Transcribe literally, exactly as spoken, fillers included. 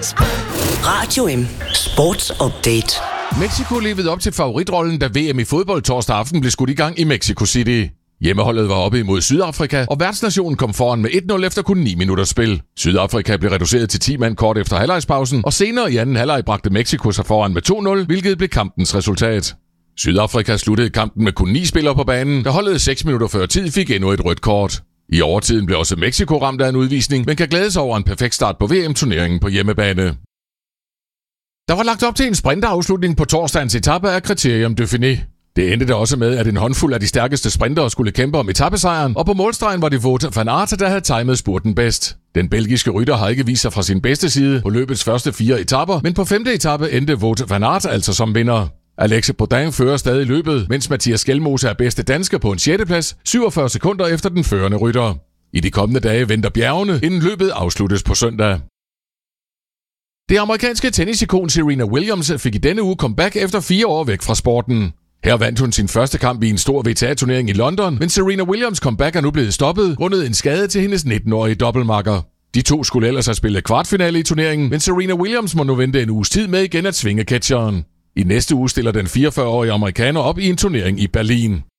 Radio M. Sports Update. Mexico levede op til favoritrollen, da V M i fodbold torsdag aften blev skudt i gang i Mexico City. Hjemmeholdet var oppe imod Sydafrika, og værtsnationen kom foran med et nul efter kun ni minutters spil. Sydafrika blev reduceret til ti mand kort efter halvlejspausen, og senere i anden halvleg bragte Mexico sig foran med to nul, hvilket blev kampens resultat. Sydafrika sluttede kampen med kun ni spillere på banen, der holdet seks minutter før tid fik endnu et rødt kort. I overtiden blev også Mexico ramt af en udvisning, men kan glæde sig over en perfekt start på V M-turneringen på hjemmebane. Der var lagt op til en sprinterafslutning på torsdagens etape af Criterium Dauphiné. Det endte da også med, at en håndfuld af de stærkeste sprintere skulle kæmpe om etapesejren, og på målstregen var det Wout van Aert, der havde timet spurten bedst. Den belgiske rytter har ikke vist sig fra sin bedste side på løbets første fire etaper, men på femte etape endte Wout van Aert altså som vinder. Alexe Bodin fører stadig løbet, mens Mathias Skelmose er bedste dansker på en sjette plads, syvogfyrre sekunder efter den førende rytter. I de kommende dage venter bjergene, inden løbet afsluttes på søndag. Det amerikanske tennisikon Serena Williams fik i denne uge comeback efter fire år væk fra sporten. Her vandt hun sin første kamp i en stor W T A-turnering i London, men Serena Williams comeback er nu blevet stoppet, grundet en skade til hendes nitten-årige dobbeltmakker. De to skulle ellers have spillet kvartfinale i turneringen, men Serena Williams må nu vente en uges tid med igen at svinge catcheren. I næste uge stiller den fireogfyrre-årige amerikaner op i en turnering i Berlin.